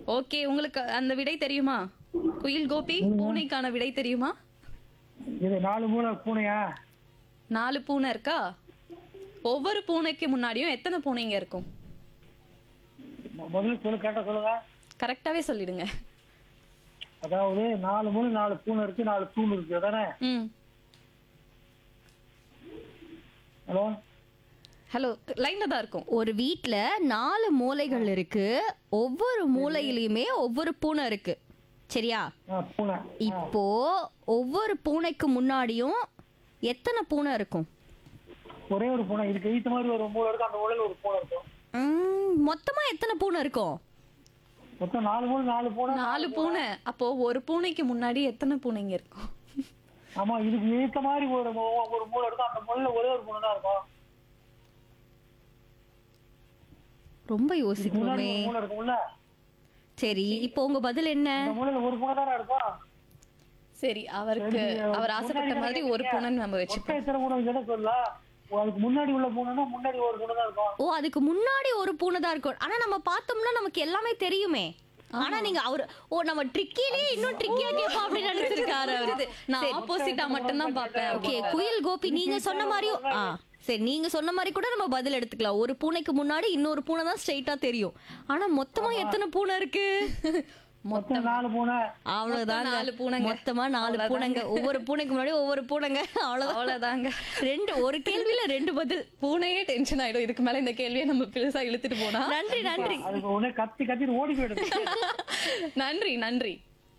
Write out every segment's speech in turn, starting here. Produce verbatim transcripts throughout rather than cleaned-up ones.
Okay, உங்களுக்கு அந்த விடை தெரியுமா? குயில் கோபி, பூனைக்கான விடை தெரியுமா? இது நாலு மூளை பூனையா? நாலு பூனை இருக்கா? ஒவ்வொரு பூனைக்கு முன்னாடியும் எத்தனை பூனைங்க இருக்கும்? மு- முதல்ல சொல்லு, கேட்ட சொல்லுங்க. கரெக்டாவே சொல்லிடுங்க. அதாவது நாலு மூணு நாலு பூனை இருக்கு, நாலு தூண் இருக்கு அதானே? ம். ஹலோ, ஹலோ, லைன்ல தான் இருக்கும். ஒரு வீட்ல நாலு மூலைகள் இருக்கு. ஒவ்வொரு மூலையிலயுமே ஒவ்வொரு பூனை இருக்கு. சரியா? ஆ, பூனை. இப்போ ஒவ்வொரு பூனைக்கு முன்னாடியும் எத்தனை பூனை இருக்கும்? ஒரே ஒரு பூனை இதுக்கு ஈத்த மாதிரி ஒரு மூளை இருக்கு, அந்த மூலையில ஒரு பூனை இருக்கும். ம், மொத்தமா எத்தனை பூனை இருக்கும்? மொத்தம் நாலு மூணு நாலு பூனை. நாலு பூனை. அப்போ ஒரு பூனைக்கு முன்னாடி எத்தனை பூனைங்க இருக்கும்? ஆமா, இதுக்கு ஈத்த மாதிரி ஒரு மூ- ஒரு மூளை இருக்கும், அந்த மூலையில ஒரே ஒரு பூனை தான் இருக்கும். ரொம்ப இதுக்கு முன்னாடி யோசிக்கணுமே. ஒரு மூளை இருக்கும்ல, சரி, இப்போ உங்க பதில் என்ன? அந்த மூலையில ஒரு பூனை தானே இருக்கும். சரி, அவருக்கு சரி, அவர் ஆசைப்பட்ட முன்னாடி மாதிரி தானே ஒரு கேட்டீங்க. பூனைன்னு நம்ம மொத்தம் வச்சுப்போம். எத்தனை பூனை எதை சொல்ல? அதுக்கு முன்னாடி உள்ள பூனைன்னா முன்னாடி ஒரு பூனை தான் இருக்கும். ஓ, அதுக்கு முன்னாடி ஒரு பூனை தான் இருக்கும். ஆனா நம்ம பார்த்தோம்னா நமக்கு எல்லாமே தெரியுமே. ஆனா நீங்க அவரு ஓ நம்ம ட்ரிக்கிலே இன்னும் ட்ரிக்கியா கேப்பா அப்படி நினைச்சிருக்காரு அவரு. நான் ஆப்போசிட்டா மட்டும் தான் பார்ப்பேன். ஓகே, குயில் கோபி நீங்க சொன்ன மாதிரி ஆ சரி, நீங்க சொன்ன மாதிரி கூட நம்ம பதில் எடுத்துக்கலாம். ஒரு பூனைக்கு முன்னாடி இன்னொரு பூனை தான் ஸ்ட்ரைட்டா தெரியும். ஆனா மொத்தமா எத்தனை பூனை இருக்கு? மொத்தம் நாலு பூனை. அவ்வளவுதான். நாலு பூனைங்க. மொத்தமா நாலு பூனைங்க. ஒவ்வொரு பூனைக்கு முன்னாடி ஒவ்வொரு பூனைங்க. அவ்வளவுதான். அவ்வளவுதாங்க. ரெண்டு ஒரு கேள்வியில ரெண்டு பதில். பூனையே டென்ஷன் ஆயிடும் இதுக்கு மேல இந்த கேள்வியை நம்ம பெருசா இழுத்துட்டு போனா. நன்றி நன்றி. அதுக்கு உடனே கத்தி கத்திட்டு ஓடி போயிடுது. நன்றி நன்றி.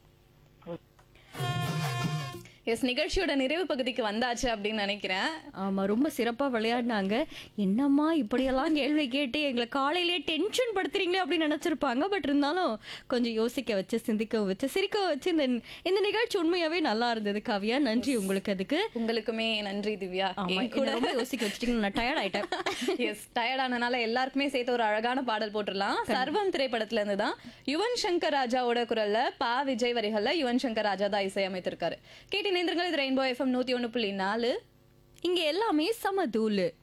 எஸ், நிகழ்ச்சியோட நிறைவு பகுதிக்கு வந்தாச்சு அப்படின்னு நினைக்கிறேன். ஆமா, ரொம்ப சிறப்பா விளையாடினாங்க. என்னம்மா இப்படியெல்லாம் கேள்வி கேட்டு எங்களை காலையிலேயே டென்ஷன் படுத்துறீங்களே அப்படின்னு நினைச்சிருப்பாங்க. பட் இருந்தாலும் கொஞ்சம் யோசிக்க வச்சு, சிந்திக்க வச்சு, சிரிக்க வச்சு இந்த இந்த நிகழ்ச்சி உண்மையாவே நல்லா இருந்தது. காவியா, நன்றி உங்களுக்கு. அதுக்கு உங்களுக்குமே நன்றி திவ்யா. ஆமா, என் கூட என்னை ரொம்ப யோசிக்க வச்சுட்டீங்க. நான் டயர்ட் ஆயிட்டேன். எஸ், டயர்டானனால எல்லாருக்குமே சேர்த்து ஒரு அழகான பாடல் போட்டுடலாம். சர்வம் திரைப்படத்துல இருந்து தான் யுவன் சங்கர் ராஜாவோட குரல்ல பா விஜய் வரிகள்ல யுவன் சங்கர் ராஜா தான் இசையமைத்திருக்காரு. கேட்டு நேந்திரங்கள். இது ரெயின்போ எஃப்எம் நூத்தி ஒண்ணு புள்ளி நாலு. இங்க எல்லாமே சமதூளு.